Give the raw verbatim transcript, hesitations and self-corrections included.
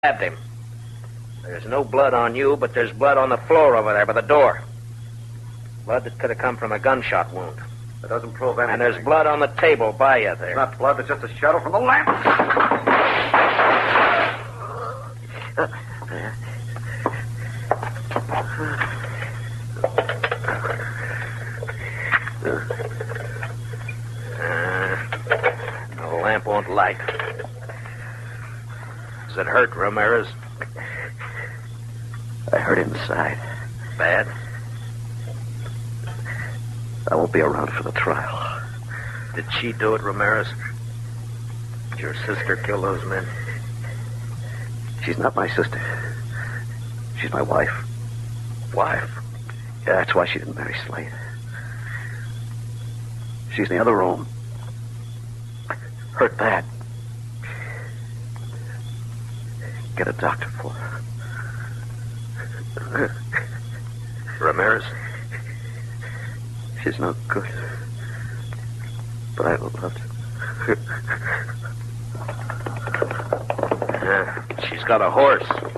stabbed him. There's no blood on you, but there's blood on the floor over there by the door. Blood that could have come from a gunshot wound. That doesn't prove anything. And there's blood on the table by you there. It's not blood, it's just a shadow from the lamp. Uh, the lamp won't light. Does it hurt, Ramirez? I hurt inside. Bad? I won't be around for the trial. Did she do it, Ramirez? Did your sister kill those men? She's not my sister. She's my wife. Wife? Yeah, that's why she didn't marry Slade. She's in the other room. Hurt bad. Get a doctor for her. Ramirez? She's no good. But I loved her. Uh, she's got a horse.